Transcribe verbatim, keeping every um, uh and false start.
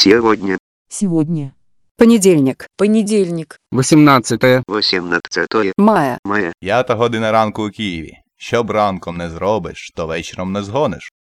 Сегодня Сегодня. Понедельник. Понедельник. Вісімнадцяте. восемнадцатое Мая. мая. П'ята година ранку у Києві. Що б ранком не зробиш, то вечором не згониш.